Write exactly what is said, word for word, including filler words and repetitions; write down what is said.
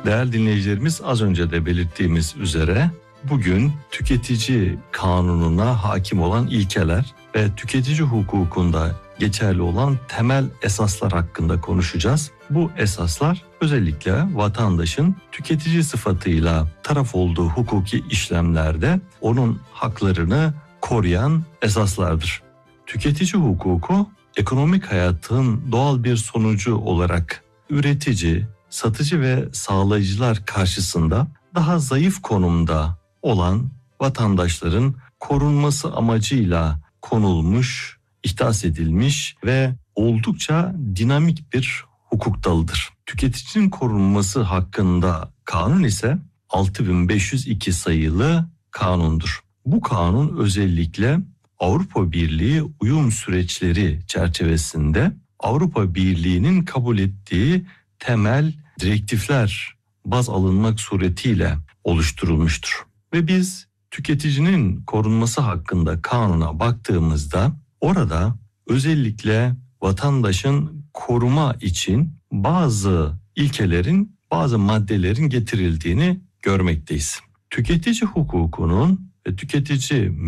Değerli dinleyicilerimiz, az önce de belirttiğimiz üzere bugün tüketici kanununa hakim olan ilkeler ve tüketici hukukunda geçerli olan temel esaslar hakkında konuşacağız. Bu esaslar özellikle vatandaşın tüketici sıfatıyla taraf olduğu hukuki işlemlerde onun haklarını koruyan esaslardır. Tüketici hukuku ekonomik hayatın doğal bir sonucu olarak üretici, satıcı ve sağlayıcılar karşısında daha zayıf konumda olan vatandaşların korunması amacıyla konulmuş, ihdas edilmiş ve oldukça dinamik bir hukuk dalıdır. Tüketicinin korunması hakkında kanun ise altı bin beş yüz iki sayılı kanundur. Bu kanun özellikle Avrupa Birliği uyum süreçleri çerçevesinde Avrupa Birliği'nin kabul ettiği temel direktifler baz alınmak suretiyle oluşturulmuştur. Ve biz tüketicinin korunması hakkında kanuna baktığımızda orada özellikle vatandaşın koruma için bazı ilkelerin, bazı maddelerin getirildiğini görmekteyiz. Tüketici hukukunun ve tüketici